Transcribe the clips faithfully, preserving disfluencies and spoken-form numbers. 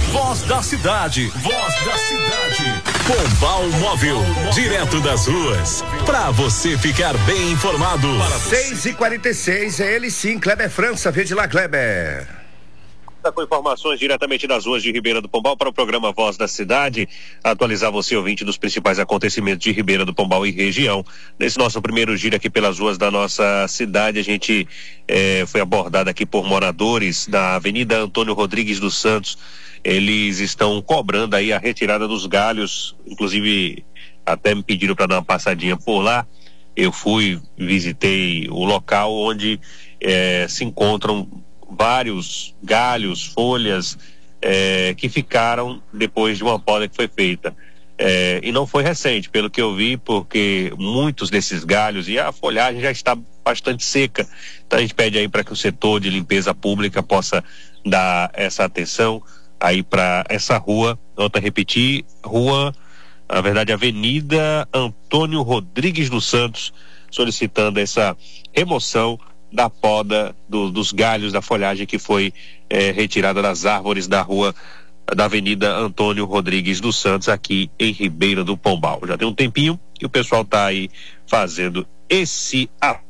Voz da cidade, voz da cidade. Pombal Móvel, direto das ruas, pra você ficar bem informado. seis e quarenta e seis, é ele sim, Kleber França, vê de lá, Kleber. Com informações diretamente das ruas de Ribeira do Pombal para o programa Voz da Cidade, atualizar você, ouvinte, dos principais acontecimentos de Ribeira do Pombal e região. Nesse nosso primeiro giro aqui pelas ruas da nossa cidade, a gente eh, foi abordado aqui por moradores da Avenida Antônio Rodrigues dos Santos. Eles estão cobrando aí a retirada dos galhos, inclusive até me pediram para dar uma passadinha por lá. Eu fui, visitei o local onde eh, se encontram vários galhos, folhas eh, que ficaram depois de uma poda que foi feita. Eh, e não foi recente, pelo que eu vi, porque muitos desses galhos e a folhagem já está bastante seca. Então a gente pede aí para que o setor de limpeza pública possa dar essa atenção aí para essa rua. Volto a repetir, rua, na verdade, Avenida Antônio Rodrigues dos Santos, solicitando essa remoção da poda do, dos galhos da folhagem que foi eh, retirada das árvores da rua da Avenida Antônio Rodrigues dos Santos, aqui em Ribeira do Pombal. Já tem um tempinho que o pessoal está aí fazendo esse apoio.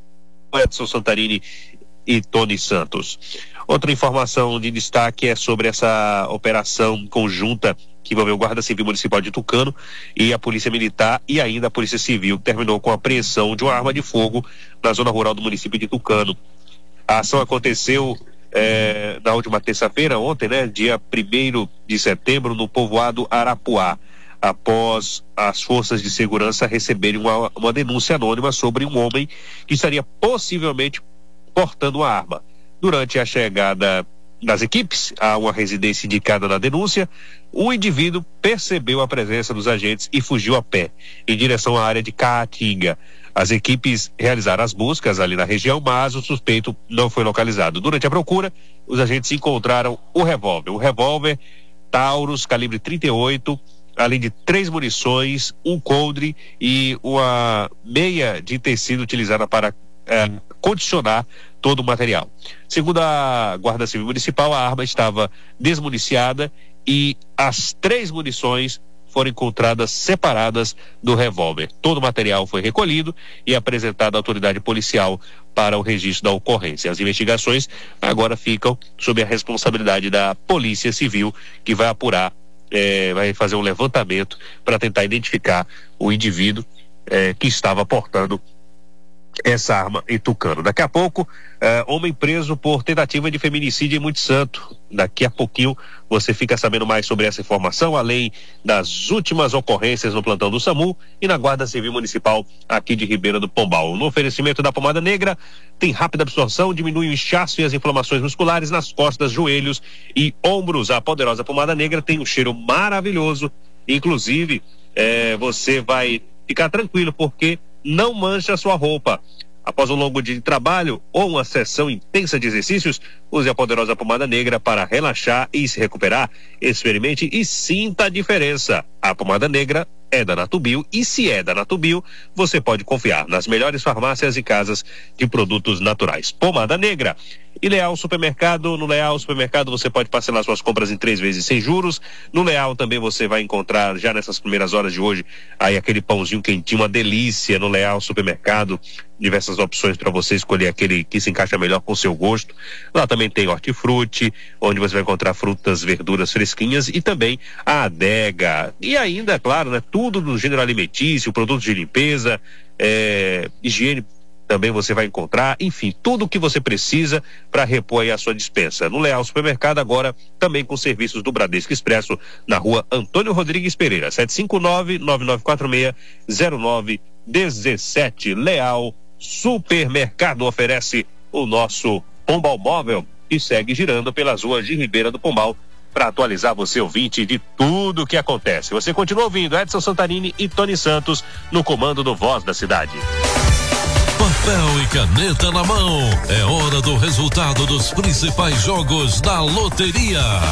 Edson Santarini e Tony Santos. Outra informação de destaque é sobre essa operação conjunta que envolveu o Guarda Civil Municipal de Tucano e a Polícia Militar e ainda a Polícia Civil, que terminou com a apreensão de uma arma de fogo na zona rural do município de Tucano. A ação aconteceu eh, na última terça-feira, ontem, né, dia primeiro de setembro, no povoado Arapuá, após as forças de segurança receberem uma, uma denúncia anônima sobre um homem que estaria possivelmente portando uma arma. Durante a chegada das equipes a uma residência indicada na denúncia, o indivíduo percebeu a presença dos agentes e fugiu a pé em direção à área de Caatinga. As equipes realizaram as buscas ali na região, mas o suspeito não foi localizado. Durante a procura, os agentes encontraram o revólver. O revólver Taurus, calibre trinta e oito, além de três munições, um coldre e uma meia de tecido utilizada para é, condicionar todo o material. Segundo a Guarda Civil Municipal, a arma estava desmuniciada e as três munições foram encontradas separadas do revólver. Todo o material foi recolhido e apresentado à autoridade policial para o registro da ocorrência. As investigações agora ficam sob a responsabilidade da Polícia Civil, que vai apurar, eh, vai fazer um levantamento para tentar identificar o indivíduo eh, que estava portando essa arma em Tucano. Daqui a pouco, eh, homem preso por tentativa de feminicídio em Monte Santo. Daqui a pouquinho você fica sabendo mais sobre essa informação, além das últimas ocorrências no plantão do SAMU e na Guarda Civil Municipal aqui de Ribeira do Pombal. No oferecimento da pomada negra, tem rápida absorção, diminui o inchaço e as inflamações musculares nas costas, joelhos e ombros. A poderosa pomada negra tem um cheiro maravilhoso, inclusive eh, você vai ficar tranquilo porque não mancha a sua roupa. Após um longo dia de trabalho ou uma sessão intensa de exercícios, use a poderosa pomada negra para relaxar e se recuperar. Experimente e sinta a diferença. A pomada negra é da Natubio e se é da Natubio, você pode confiar nas melhores farmácias e casas de produtos naturais. Pomada negra. E Leal Supermercado, no Leal Supermercado você pode parcelar suas compras em três vezes sem juros. No Leal também você vai encontrar, já nessas primeiras horas de hoje, aí aquele pãozinho quentinho, uma delícia no Leal Supermercado. Diversas opções para você escolher aquele que se encaixa melhor com o seu gosto. Lá também tem hortifruti, onde você vai encontrar frutas, verduras fresquinhas e também a adega. E ainda, claro, né, tudo do gênero alimentício, produtos de limpeza, é, higiene também você vai encontrar, enfim, tudo o que você precisa para repor aí a sua dispensa. No Leal Supermercado agora também com serviços do Bradesco Expresso na rua Antônio Rodrigues Pereira, sete cinco nove, nove nove quatro seis, zero nove um sete. Leal Supermercado oferece o nosso Pombal Móvel e segue girando pelas ruas de Ribeira do Pombal para atualizar você, ouvinte, de tudo o que acontece. Você continua ouvindo Edson Santarini e Tony Santos no comando do Voz da Cidade. Papel e caneta na mão. É hora do resultado dos principais jogos da loteria.